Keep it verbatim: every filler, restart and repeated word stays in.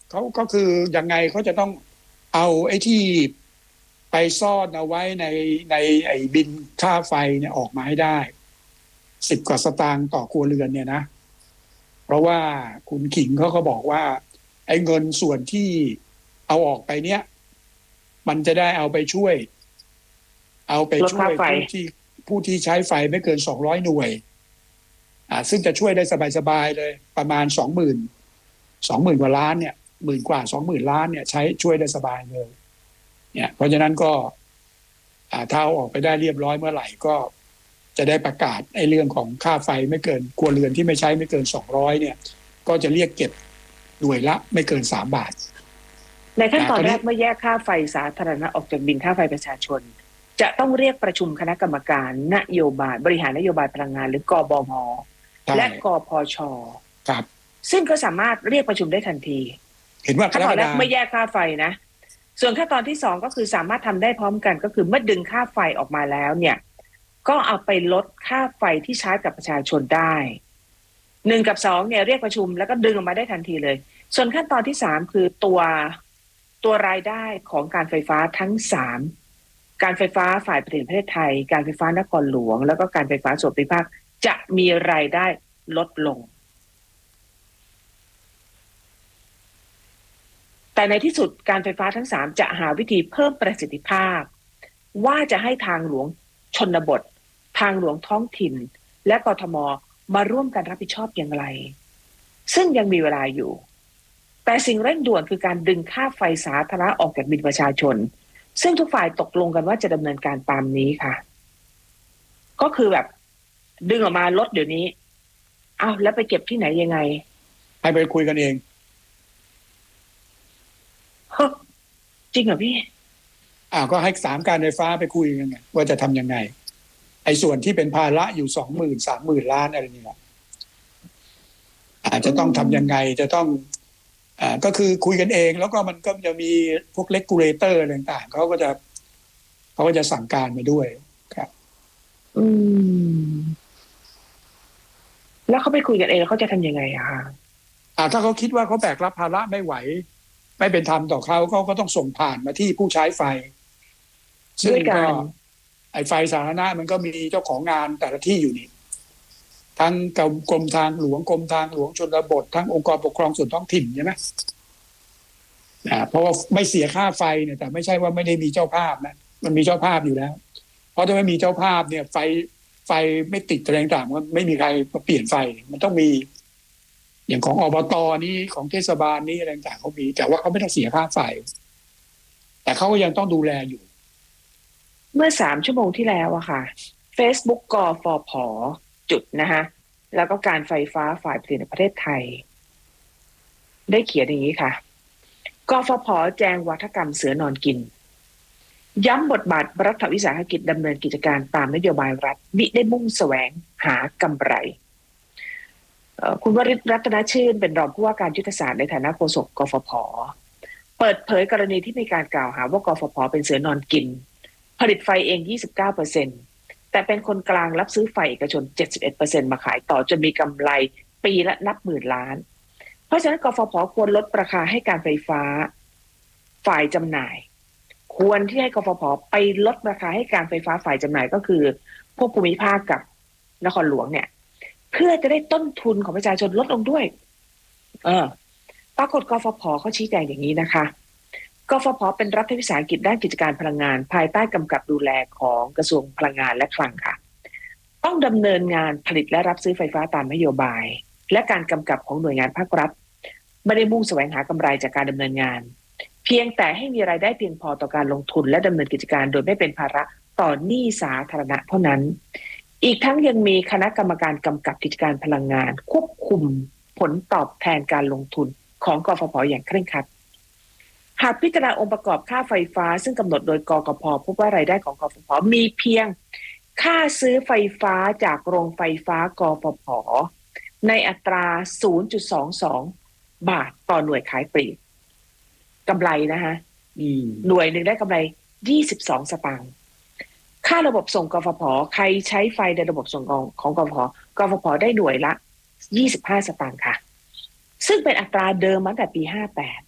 เขาก็คือยังไงเขาจะต้องเอาไอ้ที่ไปซ่อนเอาไว้ในในไอ้บินค่าไฟเนี่ยออกมาให้ได้สิบกว่าสตางค์ต่อครัวเรือนเนี่ยนะเพราะว่าคุณขิงเขาก็บอกว่าไอ้เงินส่วนที่เอาออกไปเนี่ยมันจะได้เอาไปช่วยเอาไปช่วยผู้ที่ผู้ที่ใช้ไฟไม่เกินสองร้อยหน่วยอ่าซึ่งจะช่วยได้สบายๆเลยประมาณสองหมื่นสองหมื่นกว่าล้านเนี่ยหมื่นกว่าสองหมื่นล้านเนี่ยใช้ช่วยได้สบายเลยเนี่ยเพราะฉะนั้นก็อ่าถ้าเอาออกไปได้เรียบร้อยเมื่อไหร่ก็จะได้ประกาศไอ้เรื่องของค่าไฟไม่เกินครัวเรือนที่ไม่ใช้ไม่เกินสองร้อยเนี่ยก็จะเรียกเก็บหน่วยละไม่เกินสามบาทในขั้นตอนแรกเมื่อแยกค่าไฟสาธารณะออกจากบินค่าไฟประชาชนจะต้องเรียกประชุมคณะกรรมการนโยบายบริหารนโยบายพลังงานหรือกบม.และกพช. ครับซึ่งก็สามารถเรียกประชุมได้ทันทีเห็นว่าขั้นตอนแรกเมื่อแยกค่าไฟนะส่วนขั้นตอนที่สองก็คือสามารถทำได้พร้อมกันก็คือเมื่อดึงค่าไฟออกมาแล้วเนี่ยก็เอาไปลดค่าไฟที่ใช้กับประชาชนได้หนึ่งกับสองเนี่ยเรียกประชุมแล้วก็ดึงออกมาได้ทันทีเลยส่วนขั้นตอนที่สามคือตัวตัวรายได้ของการไฟฟ้าทั้งสามการไฟฟ้าฝ่ายผลิตประเทศไทยการไฟฟ้านครหลวงแล้วก็การไฟฟ้าส่วนภูมิภาคจะมีรายได้ลดลงแต่ในที่สุดการไฟฟ้าทั้งสามจะหาวิธีเพิ่มประสิทธิภาพว่าจะให้ทางหลวงชนบททางหลวงท้องถิ่นและกทม.มาร่วมกันรับผิดชอบอย่างไรซึ่งยังมีเวลาอยู่แต่สิ่งเร่งด่วนคือการดึงค่าไฟสาธารณะออกจากบินประชาชนซึ่งทุกฝ่ายตกลงกันว่าจะดำเนินการตามนี้ค่ะก็คือแบบดึงออกมาลดเดี๋ยวนี้อ้าวแล้วไปเก็บที่ไหนยังไงให้ไปคุยกันเองจริงเหรอพี่อ้าวก็ให้สามการไฟฟ้าไปคุยกันไงว่าจะทำยังไงไอ้ส่วนที่เป็นภาระอยู่สองหมื่นสามหมื่นล้านอะไรนี่แหละอาจจะต้องทำยังไงจะต้องอ่าก็คือคุยกันเองแล้วก็มันก็จะมีพวกเลกูเลเตอร์ต่างๆเขาก็จะเขาก็จะสั่งการมาด้วยครับอืมแล้วเขาไปคุยกันเองแล้วเขาจะทำยังไงอะคะอ่าถ้าเขาคิดว่าเขาแบกรับภาระไม่ไหวไม่เป็นธรรมต่อเขาเขาก็ต้องส่งผ่านมาที่ผู้ใช้ไฟซึ่งก็ไอ้ไฟสาธารณะมันก็มีเจ้าของงานแต่ละที่อยู่นี่ทั้งกรมทางหลวงกรมทางหลวงชนบททั้งองค์กรปกครองส่วนท้องถิ่นใช่ไหมอ่าเพราะว่าไม่เสียค่าไฟเนี่ยแต่ไม่ใช่ว่าไม่ได้มีเจ้าภาพนะมันมีเจ้าภาพอยู่แล้วเพราะถ้าไม่มีเจ้าภาพเนี่ยไฟไฟไม่ติดแรงต่างมันไม่มีใครมาเปลี่ยนไฟมันต้องมีอย่างของอบต.นี้ของเทศบาลนี้อะไรต่างเขามีแต่ว่าเขาไม่ต้องเสียค่าไฟแต่เขาก็ยังต้องดูแลอยู่เมื่อสามชั่วโมงที่แล้วอะค่ะ Facebook กฟผ.จุดนะคะแล้วก็การไฟฟ้าฝ่ายผลิตในประเทศไทยได้เขียนอย่างนี้ค่ะกฟผ.แจงวาทกรรมเสือนอนกินย้ำบทบาทรัฐวิสาหกิจดำเนินกิจการตามนโยบายรัฐมิได้มุ่งแสวงหากำไรคุณวริศ รัตนชื่นเป็นรองผู้ว่าการยุทธศาสตร์ในฐานะโฆษกกฟผ.เปิดเผยกรณีที่มีการกล่าวหาว่ากฟผ.เป็นเสือนอนกินผลิตไฟเอง ยี่สิบเก้าเปอร์เซ็นต์ แต่เป็นคนกลางรับซื้อไฟเอกชน เจ็ดสิบเอ็ดเปอร์เซ็นต์ มาขายต่อจนมีกำไรปีละนับหมื่นล้านเพราะฉะนั้นกฟผ.ควรลดราคาให้การไฟฟ้าฝ่ายจำหน่ายควรที่ให้กฟผ.ไปลดราคาให้การไฟฟ้าฝ่ายจำหน่ายก็คือพวกภูมิภาคกับนครหลวงเนี่ยเพื่อจะได้ต้นทุนของประชาชนลดลงด้วยเออปรากฏกฟผ.เขาชี้แจงอย่างนี้นะคะกฟผ.เป็นรัฐวิสาหกิจด้านกิจการพลังงานภายใต้กำกับดูแลของกระทรวงพลังงานและคลังค่ะต้องดำเนินงานผลิตและรับซื้อไฟฟ้าตามนโยบายและการกำกับของหน่วยงานภาครัฐไม่ได้มุ่งแสวงหากำไรจากการดำเนินงานเพียงแต่ให้มีรายได้เพียงพอต่อการลงทุนและดำเนินกิจการโดยไม่เป็นภาระต่อหนี้สาธารณะเท่านั้นอีกทั้งยังมีคณะกรรมการกำกับกิจการพลังงานควบคุมผลตอบแทนการลงทุนของกฟผ.อย่างเคร่งครัดหากพิจารณาองค์ประกอบค่าไฟฟ้าซึ่งกำหนดโดยกกพ.พบว่ารายได้ของกฟผ.มีเพียงค่าซื้อไฟฟ้าจากโรงไฟฟ้ากฟผ.ในอัตรา ศูนย์จุดสองสอง บาทต่อหน่วยขายปลีกกำไรนะฮะหน่วยหนึ่งได้กำไรยี่สิบสองสตางค์ค่าระบบส่งกฟผ.ใครใช้ไฟในระบบส่งของของกฟผ.กฟผ.ได้หน่วยละยี่สิบห้าสตางค์ค่ะซึ่งเป็นอัตราเดิมมาตั้งแต่ปีห้าแปด